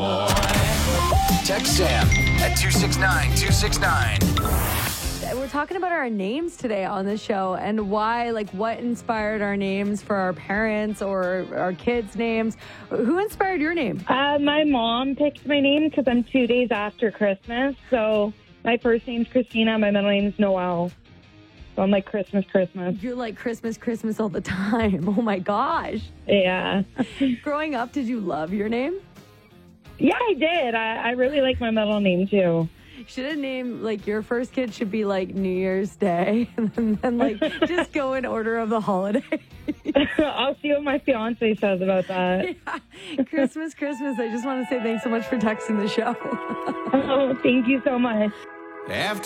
boy. Text Sam at 269-269. We're talking about our names today on the show and why, like, what inspired our names for our parents or our kids' names. Who inspired your name? My mom picked my name because I'm 2 days after Christmas. So my first name's Christina. My middle name's Noelle. So I'm like Christmas. You're like Christmas all the time. Oh, my gosh. Yeah. Growing up, did you love your name? Yeah, I did. I really like my middle name, too. Should have named, like, your first kid should be, like, New Year's Day. And then, like, just go in order of the holiday. I'll see what my fiance says about that. Yeah. Christmas. I just want to say thanks so much for texting the show. Oh, thank you so much. After